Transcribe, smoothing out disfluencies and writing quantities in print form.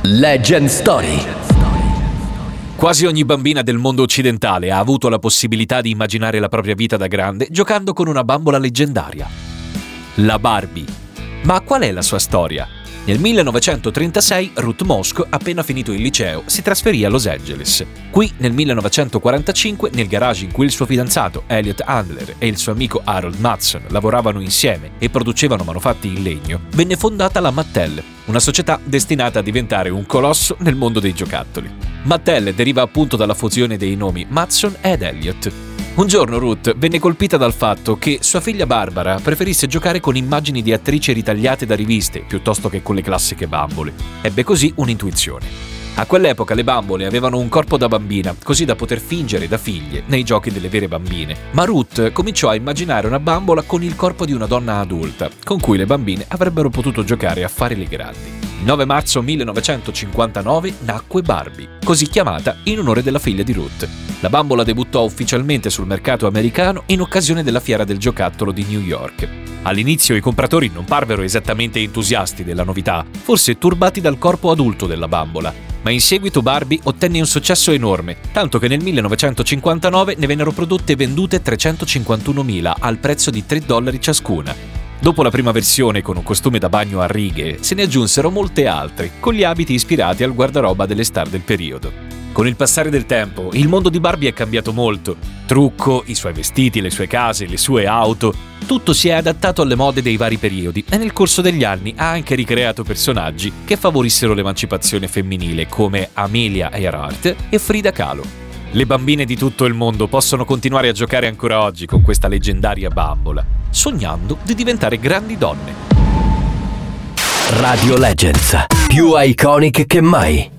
Legend Story. Quasi ogni bambina del mondo occidentale ha avuto la possibilità di immaginare la propria vita da grande giocando con una bambola leggendaria. La Barbie. Ma qual è la sua storia? Nel 1936 Ruth Mosk, appena finito il liceo, si trasferì a Los Angeles. Qui, nel 1945, nel garage in cui il suo fidanzato Elliot Handler e il suo amico Harold Matson lavoravano insieme e producevano manufatti in legno, venne fondata la Mattel, una società destinata a diventare un colosso nel mondo dei giocattoli. Mattel deriva appunto dalla fusione dei nomi Matson ed Elliot. Un giorno Ruth venne colpita dal fatto che sua figlia Barbara preferisse giocare con immagini di attrici ritagliate da riviste piuttosto che con le classiche bambole. Ebbe così un'intuizione. A quell'epoca le bambole avevano un corpo da bambina, così da poter fingere da figlie nei giochi delle vere bambine. Ma Ruth cominciò a immaginare una bambola con il corpo di una donna adulta, con cui le bambine avrebbero potuto giocare a fare le grandi. Il 9 marzo 1959 nacque Barbie, così chiamata in onore della figlia di Ruth. La bambola debuttò ufficialmente sul mercato americano in occasione della fiera del giocattolo di New York. All'inizio i compratori non parvero esattamente entusiasti della novità, forse turbati dal corpo adulto della bambola, ma in seguito Barbie ottenne un successo enorme, tanto che nel 1959 ne vennero prodotte e vendute 351.000 al prezzo di $3 ciascuna. Dopo la prima versione con un costume da bagno a righe, se ne aggiunsero molte altre, con gli abiti ispirati al guardaroba delle star del periodo. Con il passare del tempo, il mondo di Barbie è cambiato molto. Trucco, i suoi vestiti, le sue case, le sue auto, tutto si è adattato alle mode dei vari periodi e nel corso degli anni ha anche ricreato personaggi che favorissero l'emancipazione femminile come Amelia Earhart e Frida Kahlo. Le bambine di tutto il mondo possono continuare a giocare ancora oggi con questa leggendaria bambola, sognando di diventare grandi donne. Radio Legends, più iconic che mai.